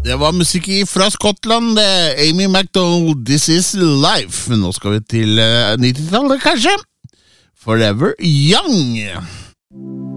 det var musikk fra Skottland, det er Amy MacDonald, This Is Life. Nå skal vi til 90-tallet, kanskje. Forever Young.